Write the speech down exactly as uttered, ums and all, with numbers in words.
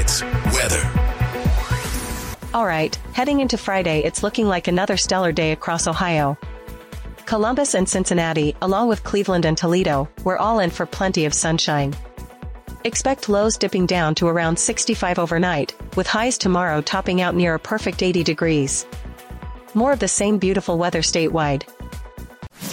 Sports weather. All right, heading into Friday, it's looking like another stellar day across Ohio. Columbus and Cincinnati, along with Cleveland and Toledo, we're all in for plenty of sunshine. Expect lows dipping down to around sixty-five overnight, with highs tomorrow topping out near a perfect eighty degrees. More of the same beautiful weather statewide,